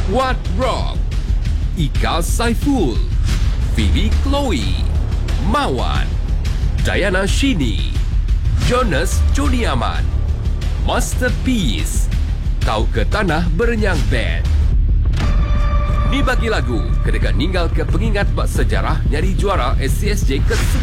What Rock, Ika Saiful, Phoebe Chloe, Mawan, Diana Shini, Jonas Joni Aman, Masterpiece, Tahu ke Tanah Berenyang Band. Ni bagi lagu kedekat ninggal ke pengingat bak sejarah nyari juara SCSJ ke-10.